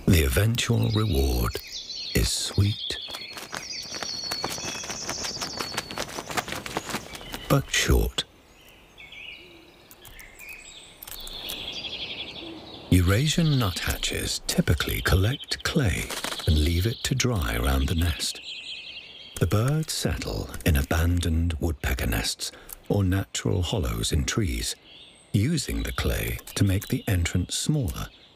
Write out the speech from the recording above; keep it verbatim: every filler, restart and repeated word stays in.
The eventual reward is sweet, but short. Eurasian nuthatches typically collect clay and leave it to dry around the nest. The birds settle in abandoned woodpecker nests or natural hollows in trees, using the clay to make the entrance smaller